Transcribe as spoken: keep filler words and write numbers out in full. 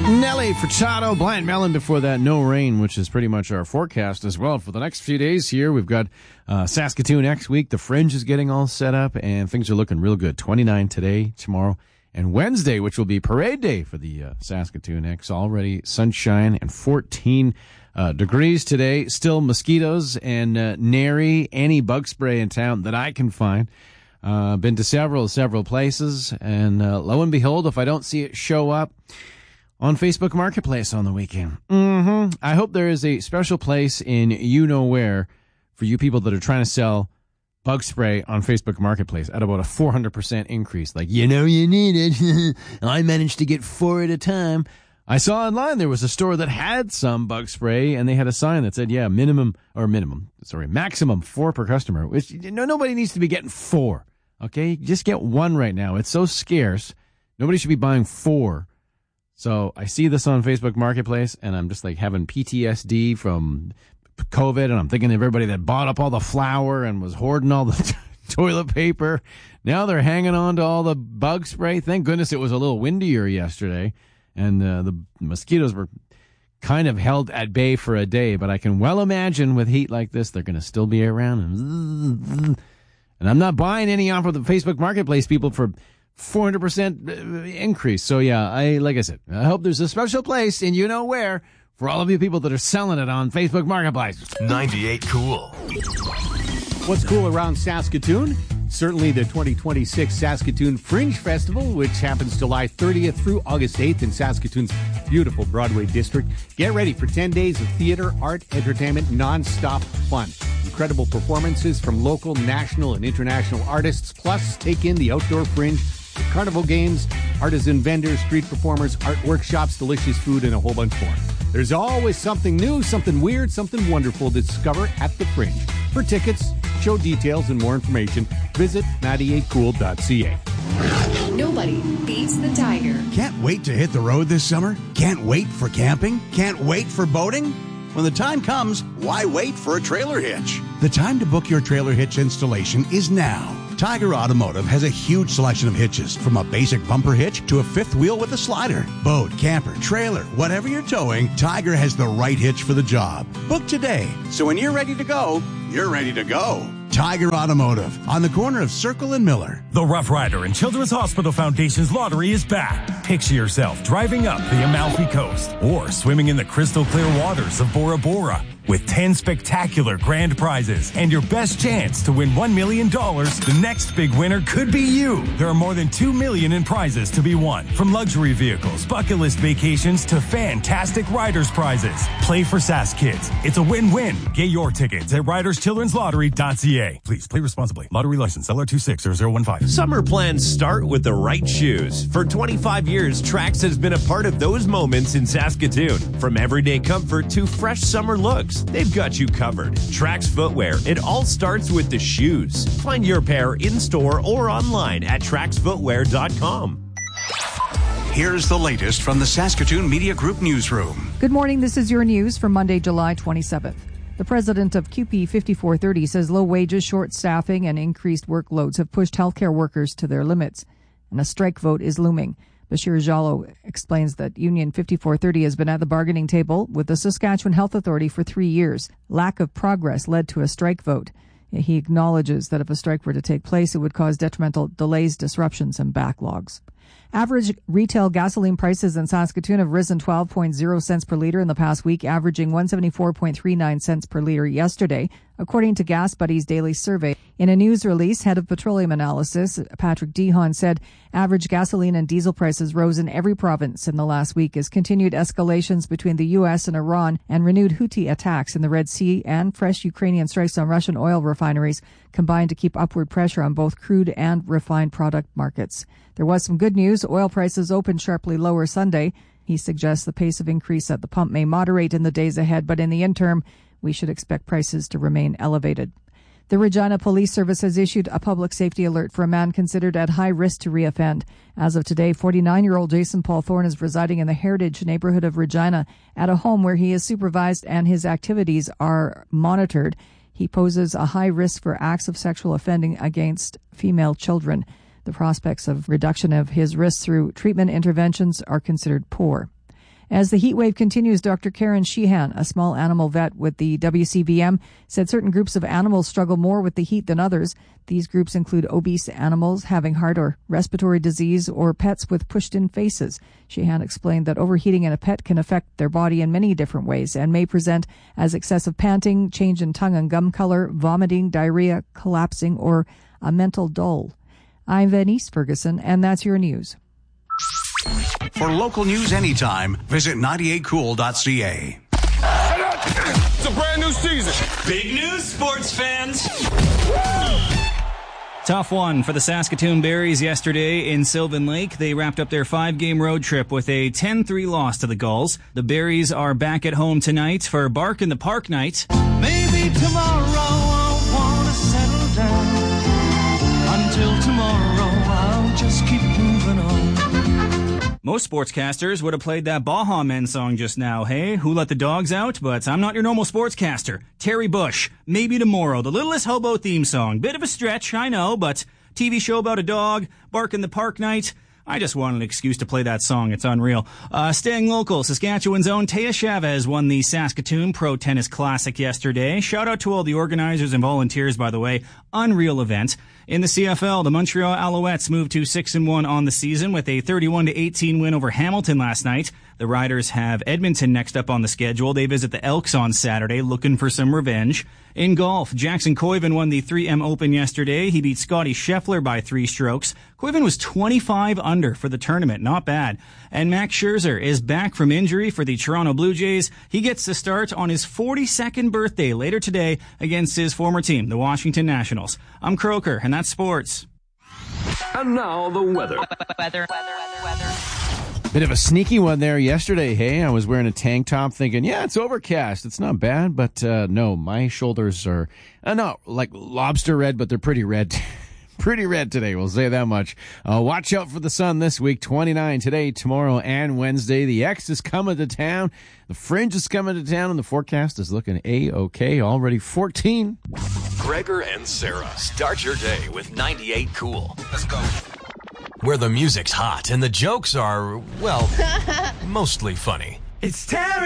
Nelly Furtado, Blind Melon before that, no rain, which is pretty much our forecast as well for the next few days here. We've got uh, Saskatoon next week. The Fringe is getting all set up, and things are looking real good. twenty-nine today, tomorrow, and Wednesday, which will be parade day for the uh, Saskatoon X. Already sunshine and fourteen uh, degrees today. Still mosquitoes and uh, nary any bug spray in town that I can find. Uh, been to several, several places, and uh, lo and behold, if I don't see it show up on Facebook Marketplace on the weekend. Mm-hmm. I hope there is a special place in you-know-where for you people that are trying to sell bug spray on Facebook Marketplace at about a four hundred percent increase. Like, you know you need it. I managed to get four at a time. I saw online there was a store that had some bug spray, and they had a sign that said, yeah, minimum, or minimum, sorry, maximum four per customer. Which, you know, nobody needs to be getting four, okay? Just get one right now. It's so scarce. Nobody should be buying four. So I see this on Facebook Marketplace, and I'm just like having P T S D from COVID, and I'm thinking of everybody that bought up all the flour and was hoarding all the toilet paper. Now they're hanging on to all the bug spray. Thank goodness it was a little windier yesterday, and uh, the mosquitoes were kind of held at bay for a day. But I can well imagine with heat like this, they're going to still be around. And, and I'm not buying any off of the Facebook Marketplace people for four hundred percent increase. So yeah, I like I said, I hope there's a special place in you know where for all of you people that are selling it on Facebook Marketplace. ninety-eight Cool. What's cool around Saskatoon? Certainly the twenty twenty-six Saskatoon Fringe Festival, which happens July thirtieth through August eighth in Saskatoon's beautiful Broadway district. Get ready for ten days of theater, art, entertainment, non-stop fun. Incredible performances from local, national, and international artists. Plus, take in the outdoor Fringe, carnival games, artisan vendors, street performers, art workshops, delicious food, and a whole bunch more. There's always something new, something weird, something wonderful to discover at the Fringe. For tickets, show details, and more information, visit ninety-eight cool dot c a. Nobody beats the Tiger. Can't wait to hit the road this summer? Can't wait for camping? Can't wait for boating? When the time comes, why wait for a trailer hitch? The time to book your trailer hitch installation is now. Tiger Automotive has a huge selection of hitches, from a basic bumper hitch to a fifth wheel with a slider. Boat, camper, trailer, whatever you're towing, Tiger has the right hitch for the job. Book today, so when you're ready to go, you're ready to go. Tiger Automotive, on the corner of Circle and Miller. The Rough Rider and Children's Hospital Foundation's lottery is back. Picture yourself driving up the Amalfi Coast or swimming in the crystal clear waters of Bora Bora. With ten spectacular grand prizes and your best chance to win one million dollars, the next big winner could be you. There are more than two million dollars in prizes to be won, from luxury vehicles, bucket list vacations, to fantastic riders prizes. Play for Sask Kids. It's a win-win. Get your tickets at riders children's lottery dot c a. Please play responsibly. Lottery license L R two six zero zero one five. Summer plans start with the right shoes. For twenty-five years, Trax has been a part of those moments in Saskatoon. From everyday comfort to fresh summer looks, they've got you covered. Trax Footwear, it all starts with the shoes. Find your pair in-store or online at trax footwear dot com. Here's the latest from the Saskatoon Media Group newsroom. Good morning. This is your news for Monday, July twenty-seventh. The president of Q P fifty-four thirty says low wages, short staffing, and increased workloads have pushed healthcare workers to their limits, and a strike vote is looming. Bashir Jallo explains that Union fifty-four thirty has been at the bargaining table with the Saskatchewan Health Authority for three years. Lack of progress led to a strike vote. He acknowledges that if a strike were to take place, it would cause detrimental delays, disruptions, and backlogs. Average retail gasoline prices in Saskatoon have risen twelve point zero cents per litre in the past week, averaging one hundred seventy-four point three nine cents per litre yesterday, according to Gas Buddy's daily survey. In a news release, head of petroleum analysis, Patrick Dehon, said average gasoline and diesel prices rose in every province in the last week as continued escalations between the U S and Iran and renewed Houthi attacks in the Red Sea and fresh Ukrainian strikes on Russian oil refineries combined to keep upward pressure on both crude and refined product markets. There was some good news. Oil prices opened sharply lower Sunday. He suggests the pace of increase at the pump may moderate in the days ahead, but in the interim, we should expect prices to remain elevated. The Regina Police Service has issued a public safety alert for a man considered at high risk to reoffend. As of today, forty-nine-year-old Jason Paul Thorne is residing in the Heritage neighborhood of Regina at a home where he is supervised and his activities are monitored. He poses a high risk for acts of sexual offending against female children. The prospects of reduction of his risk through treatment interventions are considered poor. As the heat wave continues, Doctor Karen Sheehan, a small animal vet with the W C B M, said certain groups of animals struggle more with the heat than others. These groups include obese animals having heart or respiratory disease or pets with pushed-in faces. Sheehan explained that overheating in a pet can affect their body in many different ways and may present as excessive panting, change in tongue and gum color, vomiting, diarrhea, collapsing, or a mental dull. I'm Venice Ferguson, and that's your news. For local news anytime, visit ninety-eight cool dot c a. It's a brand new season. Big news, sports fans. Tough one for the Saskatoon Berries yesterday in Sylvan Lake. They wrapped up their five-game road trip with a ten three loss to the Gulls. The Berries are back at home tonight for Bark in the Park night. Maybe tomorrow I'll want to settle down. Until tomorrow I'll just keep moving on. Most sportscasters would have played that Baja Men song just now, hey? Who Let the Dogs Out? But I'm not your normal sportscaster. Terry Bush, Maybe Tomorrow, the Littlest Hobo theme song. Bit of a stretch, I know, but T V show about a dog, Bark in the Park night. I just want an excuse to play that song. It's unreal. Uh, staying local, Saskatchewan's own Taya Chavez won the Saskatoon Pro Tennis Classic yesterday. Shout out to all the organizers and volunteers, by the way. Unreal event. In the C F L, the Montreal Alouettes moved to six and one on the season with a thirty-one to eighteen win over Hamilton last night. The Riders have Edmonton next up on the schedule. They visit the Elks on Saturday, looking for some revenge. In golf, Jackson Koiven won the three M Open yesterday. He beat Scotty Scheffler by three strokes. Koiven was twenty-five under for the tournament. Not bad. And Max Scherzer is back from injury for the Toronto Blue Jays. He gets to start on his forty-second birthday later today against his former team, the Washington Nationals. I'm Croker, and that's sports. And now the weather. Weather, weather, weather, weather. Bit of a sneaky one there yesterday, hey? I was wearing a tank top thinking, yeah, it's overcast. It's not bad, but uh, no, my shoulders are uh, not like lobster red, but they're pretty red. Pretty red today, we'll say that much. Uh, watch out for the sun this week. twenty-nine today, tomorrow, and Wednesday. The X is coming to town. The Fringe is coming to town, and the forecast is looking A-okay. Already fourteen. Gregor and Sarah start your day with ninety-eight Cool. Let's go. Where the music's hot and the jokes are, well, mostly funny. It's Terry.